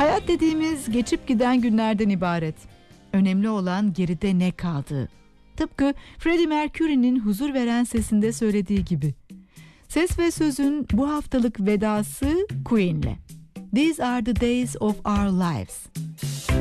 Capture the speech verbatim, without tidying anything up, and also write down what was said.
Hayat dediğimiz geçip giden günlerden ibaret. Önemli olan geride ne kaldığı. Tıpkı Freddie Mercury'nin huzur veren sesinde söylediği gibi. Ses ve sözün bu haftalık vedası Queen'le. These are the days of our lives.